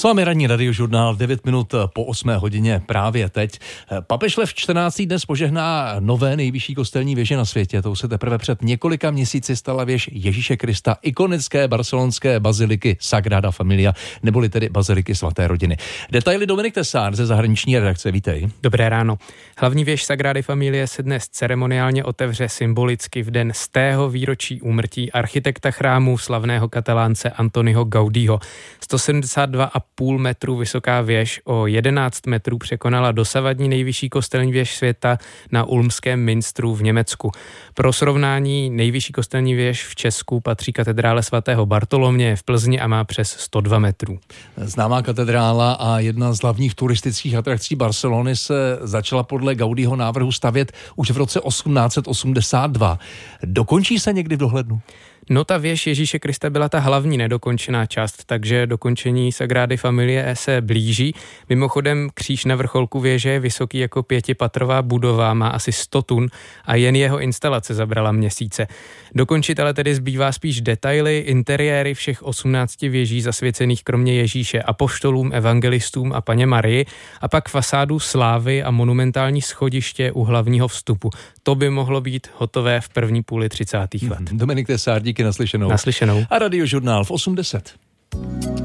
vámi ranní radiožurnál 9 minut po 8 hodině právě teď. Papež Lev 14. dnes požehná nové nejvyšší kostelní věže na světě. Tou se teprve před několika měsíci stala věž Ježíše Krista, ikonické barcelonské baziliky Sagrada Familia, neboli tedy baziliky svaté rodiny. Detaily Dominik Tesár ze zahraniční redakce. Vítej. Dobré ráno. Hlavní věž Sagrady Familie se dnes ceremoniálně otevře symbolicky v den 100. výročí úmrtí architekta chrámu slavného katalánce Antoniho Gaudího. 172,5 metru vysoká věž o 11 metrů překonala dosavadní nejvyšší kostelní věž světa na Ulmském Münsteru v Německu. Pro srovnání nejvyšší kostelní věž v Česku patří katedrále svatého Bartoloměje v Plzni a má přes 102 metrů. Známá katedrála a jedna z hlavních turistických atrakcí Barcelony se začala podle Gaudího návrhu stavět už v roce 1882. Dokončí se někdy v dohlednu? No, ta věž Ježíše Krista byla ta hlavní nedokončená část, takže dokončení Sagrady Familie se blíží. Mimochodem kříž na vrcholku věže je vysoký jako 5patrová budova, má asi 100 tun a jen jeho instalace zabrala měsíce. Dokončit ale tedy zbývá spíš detaily, interiéry všech 18 věží zasvěcených kromě Ježíše apoštolům, evangelistům a Panně Marii a pak fasádu slávy a monumentální schodiště u hlavního vstupu. To by mohlo být hotové v první půli 30. let. Dominik Tesár, díky, naslyšenou. Naslyšenou. A radiožurnál v 8:10.